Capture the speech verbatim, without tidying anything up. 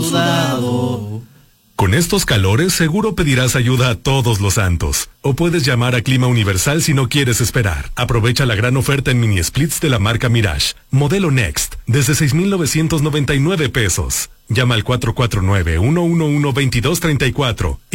sudado. Con estos calores seguro pedirás ayuda a todos los santos. O puedes llamar a Clima Universal si no quieres esperar. Aprovecha la gran oferta en mini splits de la marca Mirage. Modelo Next, desde seis mil novecientos noventa y nueve pesos. Llama al cuatro cuatro nueve, uno uno uno, dos dos tres cuatro